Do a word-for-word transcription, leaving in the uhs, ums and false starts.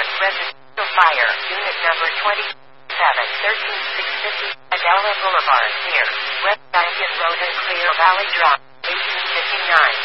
Boulevard, Residential Fire, Unit Number twenty-seven, thirteen six fifty, Adela Boulevard, near West Banyan Road and Clear Valley Drive, eighteen fifty-nine.